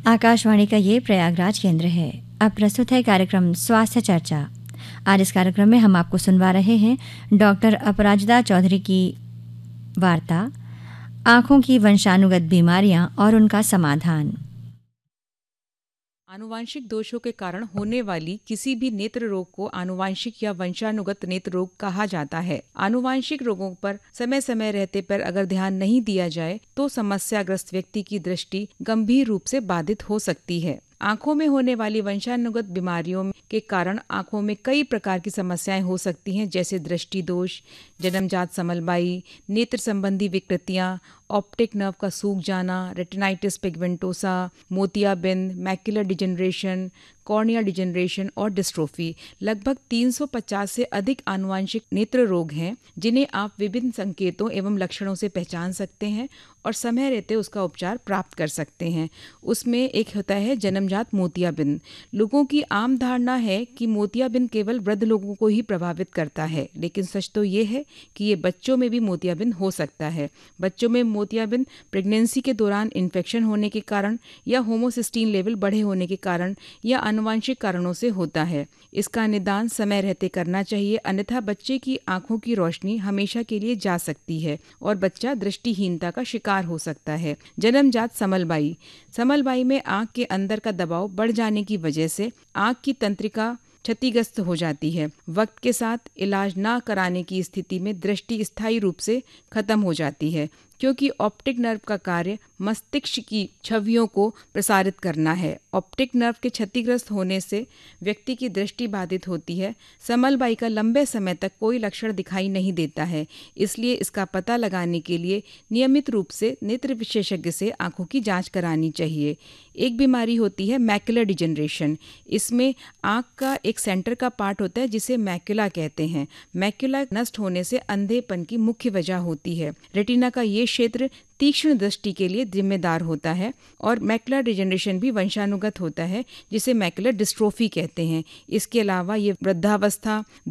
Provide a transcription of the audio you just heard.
आकाशवाणी का ये प्रयागराज केंद्र है। अब प्रस्तुत है कार्यक्रम स्वास्थ्य चर्चा। आज इस कार्यक्रम में हम आपको सुनवा रहे हैं डॉक्टर अपराजिता चौधरी की वार्ता, आँखों की वंशानुगत बीमारियां और उनका समाधान। आनुवांशिक दोषों के कारण होने वाली किसी भी नेत्र रोग को आनुवांशिक या वंशानुगत नेत्र रोग कहा जाता है। आनुवांशिक रोगों पर समय समय रहते पर अगर ध्यान नहीं दिया जाए तो समस्याग्रस्त व्यक्ति की दृष्टि गंभीर रूप से बाधित हो सकती है। आंखों में होने वाली वंशानुगत बीमारियों के कारण आंखों में कई प्रकार की समस्याएं हो सकती हैं, जैसे दृष्टि दोष, जन्मजात समलबाई, नेत्र संबंधी विकृतियां, ऑप्टिक नर्व का सूख जाना, रेटिनाइटिस पिगमेंटोसा, मोतियाबिंद, मैक्युलर डिजेनरेशन, कॉर्निया डिजेनरेशन और डिस्ट्रोफी। लगभग 350 से अधिक आनुवांशिक नेत्र रोग हैं जिन्हें आप विभिन्न संकेतों एवं लक्षणों से पहचान सकते हैं और समय रहते उसका उपचार प्राप्त कर सकते हैं। उसमें एक होता है जन्मजात मोतियाबिंद। लोगों की आम धारणा है कि मोतियाबिंद केवल वृद्ध लोगों को ही प्रभावित करता है, लेकिन सच तो ये है कि ये बच्चों में भी मोतियाबिंद हो सकता है। बच्चों में मोतियाबिंद प्रेगनेंसी के दौरान इन्फेक्शन होने के कारण या होमोसिस्टीन लेवल बढ़े होने के कारण या आनुवांशिक कारणों से होता है। इसका निदान समय रहते करना चाहिए, अन्यथा बच्चे की आंखों की रोशनी हमेशा के लिए जा सकती है और बच्चा दृष्टिहीनता का शिकार हो सकता है। जन्मजात समलबाई। समलबाई में आंख के अंदर का दबाव बढ़ जाने की वजह से आंख की तंत्रिका क्षतिग्रस्त हो जाती है। वक्त के साथ इलाज ना कराने की स्थिति में दृष्टि स्थायी रूप से खत्म हो जाती है, क्योंकि ऑप्टिक नर्व का कार्य मस्तिष्क की छवियों को प्रसारित करना है। ऑप्टिक नर्व के क्षतिग्रस्त होने से व्यक्ति की दृष्टि बाधित होती है। समलबाई का लंबे समय तक कोई लक्षण दिखाई नहीं देता है, इसलिए इसका पता लगाने के लिए नियमित रूप से नेत्र विशेषज्ञ से आंखों की जांच करानी चाहिए। एक बीमारी होती है मैक्युलर डिजेनरेशन। इसमें आंख का एक सेंटर का पार्ट होता है जिसे मैक्युला कहते हैं। मैक्युला नष्ट होने से अंधेपन की मुख्य वजह होती है। रेटिना का ये क्षेत्र तीक्ष्ण दृष्टि के लिए जिम्मेदार होता है और मैक्युलर डिजेनरेशन भी वंशानुगत होता है, जिसे मैक्युलर डिस्ट्रोफी कहते हैं। इसके अलावा ये वृद्धावस्था,